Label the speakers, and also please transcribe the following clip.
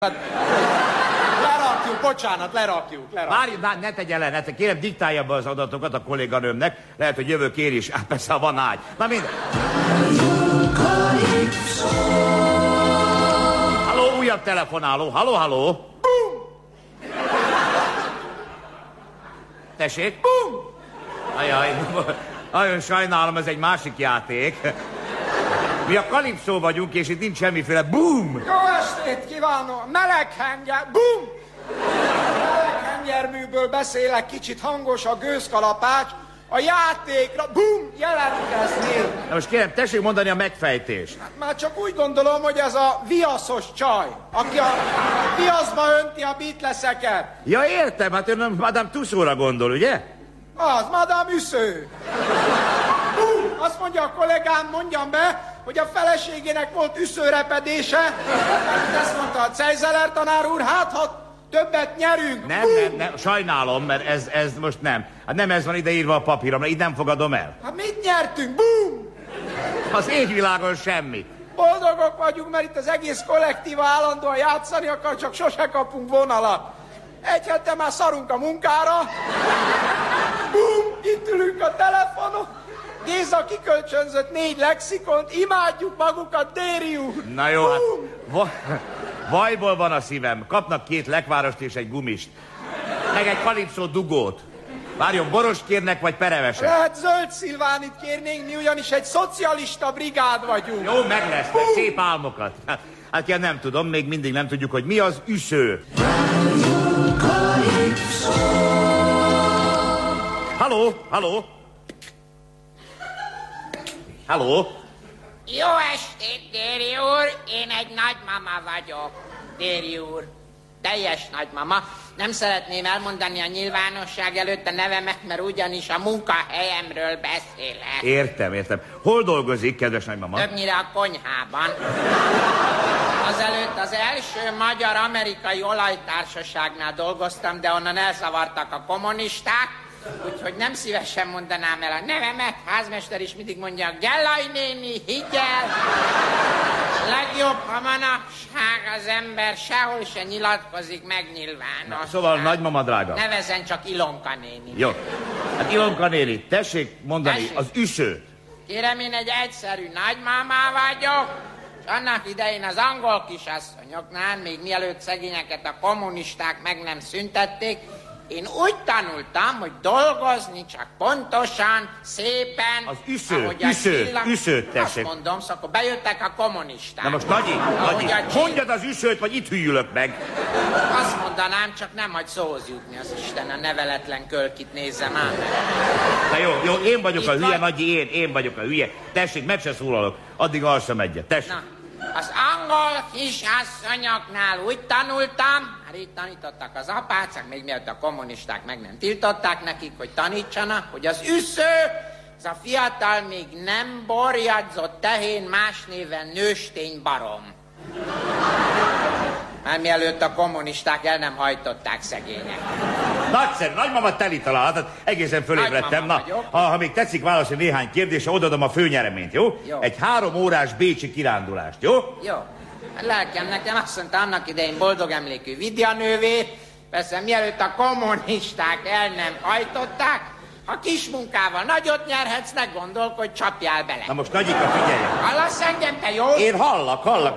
Speaker 1: Lerakjuk, bocsánat, lerakjuk.
Speaker 2: Várj, ne tegye le, kérem, diktálja be az adatokat a kolléganőmnek. Lehet, hogy jövök én is. Persze, ha van ágy. Na minden. Halló, újabb telefonáló. Halló.
Speaker 1: Bum!
Speaker 2: Tessék? Bum! Ajaj, nagyon sajnálom, ez egy másik játék. Mi a Kalipszó vagyunk, és itt nincs semmiféle bum!
Speaker 1: Jó estét kívánok! Meleghenger... Bum! Meleghengerműből beszélek, kicsit hangos a gőzkalapács. A játékra... Bum! Jelentkezni!
Speaker 2: Na most kérem, tessék mondani a megfejtést.
Speaker 1: Hát már csak úgy gondolom, hogy ez a viaszos csaj, aki a viaszba önti a Beatleseket.
Speaker 2: Ja, értem, hát ön Madame Tussaudsra gondol, ugye?
Speaker 1: Az, Madame Üsző. Azt mondja a kollégám, mondjam be, hogy a feleségének volt üszőrepedése. Ezt mondta a Cejzeler tanár úr, hát ha többet nyerünk.
Speaker 2: Nem, sajnálom, mert ez most nem. Hát nem ez van ideírva a papíron, mert így nem fogadom el.
Speaker 1: Hát mit nyertünk? Bum!
Speaker 2: Az égvilágon semmi.
Speaker 1: Boldogok vagyunk, mert itt az egész kollektíva állandóan játszani akar, csak sose kapunk vonalat. Egy hete már szarunk a munkára. Bum! Itt ülünk a telefonon. Géza kikölcsönzött 4 lexikont, imádjuk magukat, Déri úr!
Speaker 2: Na jó, hát vajból van a szívem. Kapnak 2 lekvárost és egy gumist. Meg egy Kalipszó dugót. Várjon, borost kérnek, vagy pereveset?
Speaker 1: Lehet zöld szilvánit kérnénk, mi ugyanis egy szocialista brigád vagyunk.
Speaker 2: Jó, meg lesznek, szép álmokat. Hát ja, nem tudom, még mindig nem tudjuk, hogy mi az üsző. Halló?
Speaker 3: Jó estét, Déri úr! Én egy nagymama vagyok, Déri úr. Teljes nagymama. Nem szeretném elmondani a nyilvánosság előtt a nevemet, mert ugyanis a munkahelyemről beszélek.
Speaker 2: Értem. Hol dolgozik, kedves nagymama?
Speaker 3: Többnyire a konyhában. Azelőtt az első magyar-amerikai olajtársaságnál dolgoztam, de onnan elzavartak a kommunisták, úgyhogy nem szívesen mondanám el a nevemet. Házmester is mindig mondja, Gellaj néni, higgyel! Legjobb, ha manapság az ember sehol se nyilatkozik meg nyilvánosan.
Speaker 2: Szóval nagymama drága.
Speaker 3: Nevezzen csak Ilonka néni.
Speaker 2: Jó. Hát Ilonka néni, tessék mondani az üszőt.
Speaker 3: Kérem, én egy egyszerű nagymama vagyok, és annak idején az angol kisasszonyoknál, még mielőtt szegényeket a kommunisták meg nem szüntették, én úgy tanultam, hogy dolgozni csak pontosan, szépen...
Speaker 2: Az üszőt, tessék.
Speaker 3: Azt mondom, szóval akkor bejöttek a kommunisták.
Speaker 2: Na most, Nagyi, mondjad az üszőt, vagy itt hűlök meg.
Speaker 3: Azt mondanám, csak nem hagy szóhoz jutni az Isten, a neveletlen kölkit nézzem át.
Speaker 2: Na jó, én vagyok a hülye, Nagyi, én vagyok a hülye. Tessék, meg se szólalok, addig alszom egyet, tessék.
Speaker 3: Na, az angol kisasszonyoknál úgy tanultam, már itt tanítottak az apácák, még mielőtt a kommunisták meg nem tiltották nekik, hogy tanítsanak, hogy az üsző, az a fiatal, még nem borjadzott tehén, más néven nőstény barom. Már mielőtt a kommunisták el nem hajtották szegények.
Speaker 2: Nagyszerű, nagymama teli találat, egészen fölébredtem. Na, ha még tetszik válaszolni néhány kérdésre, odaadom a főnyereményt, jó? Egy 3 órás bécsi kirándulást, jó?
Speaker 3: Jó. A lelkem nekem azt mondta annak idején boldog emlékű vidjanővét, persze mielőtt a kommunisták el nem hajtották, ha kis munkával nagyot nyerhetsz, ne gondolkodj, csapjál bele.
Speaker 2: Na most Nagyika, figyelj!
Speaker 3: Hallasz engem, te jó?
Speaker 2: Én hallak.